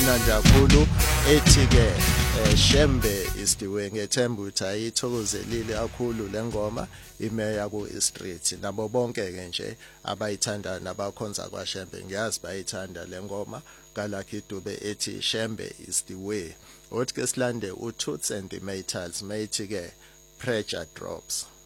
Nanjakhulu ethi ke Shembe is the way ngethemba ukuthi ayithokozelile kakhulu lengoma imeya ku Street nabo bonke ke nje abayithanda nabakhonza kwaShembe ngiyazi bayithanda lengoma kaLucky Dube ethi Shembe is the way. Othi ke silande uToots and the Maytals mayithi ke Pressure Drops.